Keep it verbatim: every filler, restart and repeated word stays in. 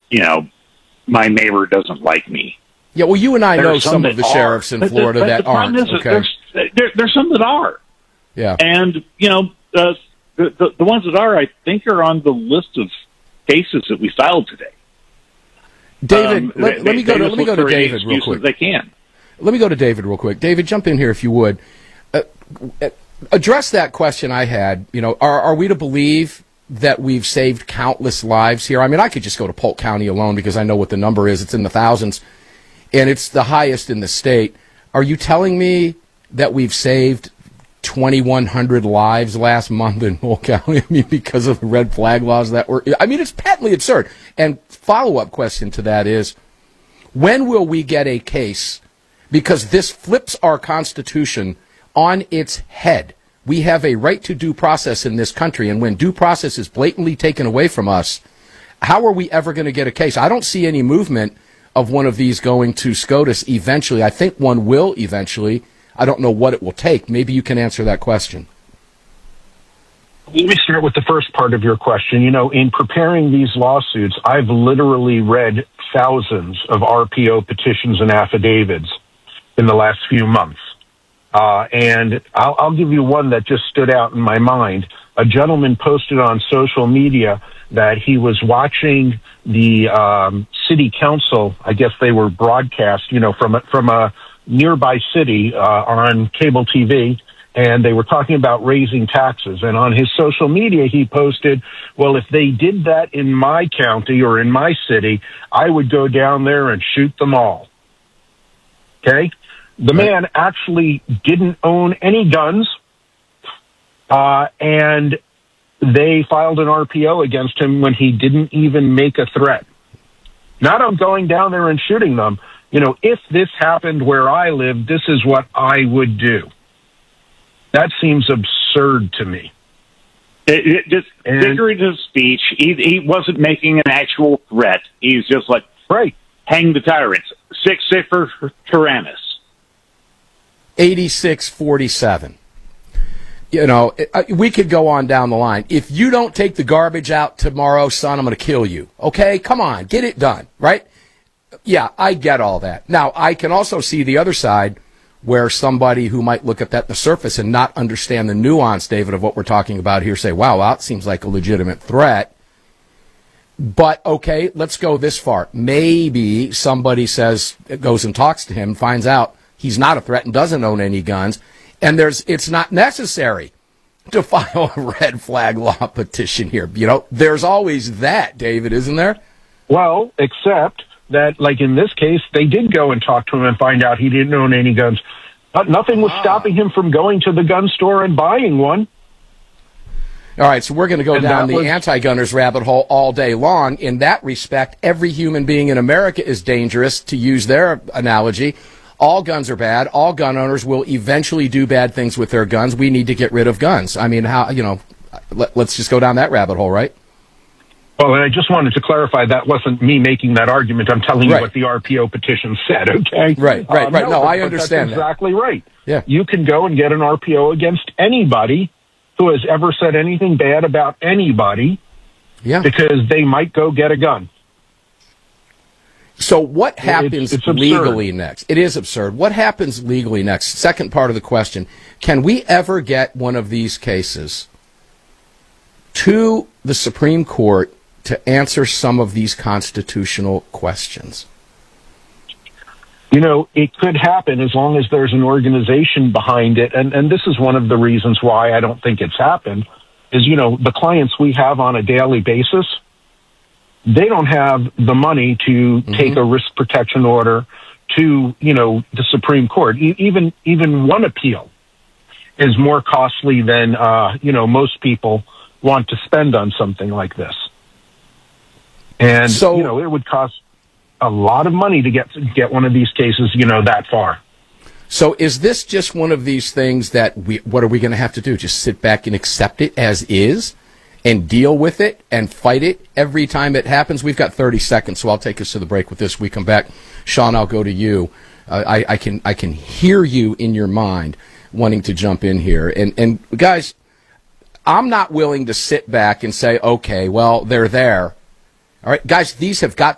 you know, my neighbor doesn't like me. Yeah, well, you and I There's know some some of the that sheriffs are. in But the- Florida but that the problem aren't. is that Okay. There's, there, there's some that are. Yeah. And, you know, uh, the, the, the ones that are, I think, are on the list of cases that we filed today. David, Um, let, they, let me go they to just let me go look to for any David real excuses quick. They can. Let me go to David real quick. David, jump in here if you would. Uh, uh, address that question I had. You know, are are we to believe that we've saved countless lives here? I mean, I could just go to Polk County alone because I know what the number is. It's in the thousands, and it's the highest in the state. Are you telling me that we've saved twenty-one hundred lives last month in Polk County? I mean, because of the red flag laws that were, I mean, it's patently absurd. And follow-up question to that is, when will we get a case? Because this flips our Constitution on its head. We have a right to due process in this country, and when due process is blatantly taken away from us, how are we ever going to get a case? I don't see any movement of one of these going to SCOTUS eventually. I think one will eventually. I don't know what it will take. Maybe you can answer that question. Let me start with the first part of your question. You know, in preparing these lawsuits, I've literally read thousands of R P O petitions and affidavits in the last few months. Uh, and I'll, I'll give you one that just stood out in my mind. A gentleman posted on social media that he was watching the um, city council. I guess they were broadcast, you know, from a, from a nearby city uh, on cable T V, and they were talking about raising taxes. And on his social media, he posted, well, if they did that in my county or in my city, I would go down there and shoot them all. Okay? The man actually didn't own any guns, uh, and they filed an R P O against him when he didn't even make a threat. Not I'm going down there and shooting them. You know, if this happened where I live, this is what I would do. That seems absurd to me. It, it just And- figurative speech. He, he wasn't making an actual threat. He's just like, Right. hang the tyrants. Sic Semper Tyrannis. eighty-six forty-seven. You know, it, we could go on down the line. If you don't take the garbage out tomorrow, son, I'm going to kill you. Okay? Come on. Get it done. Right? Yeah, I get all that. Now, I can also see the other side where somebody who might look at that the surface and not understand the nuance, David, of what we're talking about here, say, wow, well, that seems like a legitimate threat. But, okay, let's go this far. Maybe somebody says, goes and talks to him, finds out he's not a threat and doesn't own any guns, and there's it's not necessary to file a red flag law petition here. You know, there's always that, David, isn't there? Well, except that, like in this case, they did go and talk to him and find out he didn't own any guns. But nothing was Ah. stopping him from going to the gun store and buying one. All right, so we're going to go And down that the was- anti-gunners rabbit hole all day long. In that respect, every human being in America is dangerous, to use their analogy. All guns are bad. All gun owners will eventually do bad things with their guns. We need to get rid of guns. I mean, how, you know, let, let's just go down that rabbit hole, right? Well, and I just wanted to clarify that wasn't me making that argument. I'm telling Right. you what the R P O petition said, okay? Right, right, Uh, right. No, but- I but understand that. That's exactly right. Yeah. You can go and get an R P O against anybody who has ever said anything bad about anybody Yeah. because they might go get a gun. So what happens it's absurd. legally next? It is absurd. What happens legally next? Second part of the question. Can we ever get one of these cases to the Supreme Court to answer some of these constitutional questions? You know, it could happen as long as there's an organization behind it. And, and this is one of the reasons why I don't think it's happened is, you know, the clients we have on a daily basis, they don't have the money to mm-hmm. take a risk protection order to, you know, the Supreme Court. E- even, even one appeal is more costly than, uh, you know, most people want to spend on something like this. And, So- you know, it would cost a lot of money to get, get one of these cases, you know, that far. So is this just one of these things that we, what are we going to have to do? Just sit back and accept it as is and deal with it and fight it every time it happens? We've got thirty seconds, so I'll take us to the break with this. We come back. Sean, I'll go to you. Uh, I, I can I can hear you in your mind wanting to jump in here. And, and guys, I'm not willing to sit back and say, okay, well, they're there. All right, guys, these have got